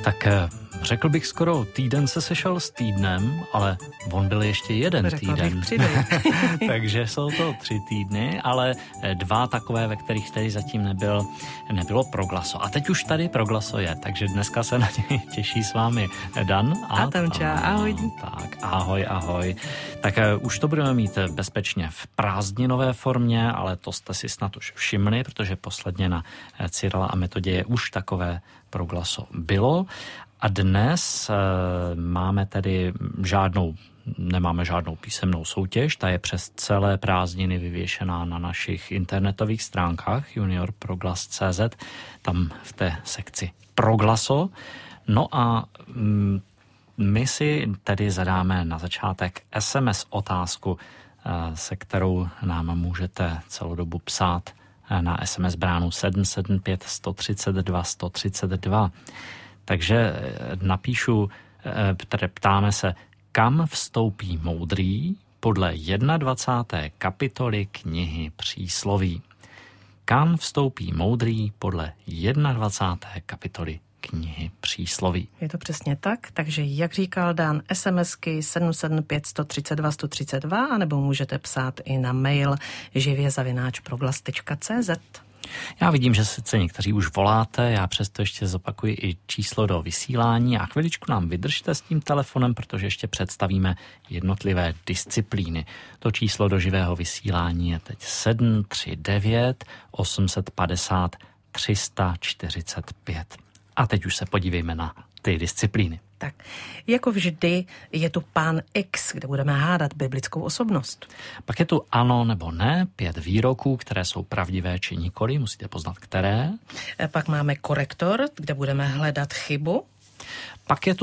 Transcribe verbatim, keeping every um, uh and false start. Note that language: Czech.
Tak řekl bych skoro, týden se sešel s týdnem, ale on byl ještě jeden Řekla týden. Bych Takže jsou to tři týdny, ale dva takové, ve kterých tady zatím nebyl, nebylo Proglaso. A teď už tady Proglaso je, takže dneska se na něj těší s vámi Dan. A, a Tamča, ahoj. Tak, ahoj, ahoj. Tak už to budeme mít bezpečně v prázdninové formě, ale to jste si snad už všimli, protože posledně na Cyrila a Metoděje už takové Proglaso bylo. A dnes e, máme tedy žádnou, nemáme žádnou písemnou soutěž, ta je přes celé prázdniny vyvěšená na našich internetových stránkách junior proglas tečka cé zet, tam v té sekci Proglaso. No a mm, my si tedy zadáme na začátek es em es otázku, e, se kterou nám můžete celou dobu psát na es em es bránu sedm sedm pět jedna tři dva jedna tři dva. Takže napíšu, tedy ptáme se, kam vstoupí moudrý podle dvacáté první kapitoly knihy Přísloví. Kam vstoupí moudrý podle dvacáté první kapitoly knihy Přísloví. Je to přesně tak, takže jak říkal Dan, SMSky sedm sedm pět jedna tři dva jedna tři dva, anebo můžete psát i na mail živě zavináč proglas tečka cé zet. Já vidím, že sice někteří už voláte, já přesto ještě zopakuji i číslo do vysílání a chviličku nám vydržte s tím telefonem, protože ještě představíme jednotlivé disciplíny. To číslo do živého vysílání je teď sedm tři devět osm pět nula tři čtyři pět. A teď už se podívejme na ty disciplíny. Tak, jako vždy je tu Pán X, kde budeme hádat biblickou osobnost. Pak je tu ano nebo ne, pět výroků, které jsou pravdivé či nikoli, musíte poznat které. Pak máme korektor, kde budeme hledat chybu. Pak je tu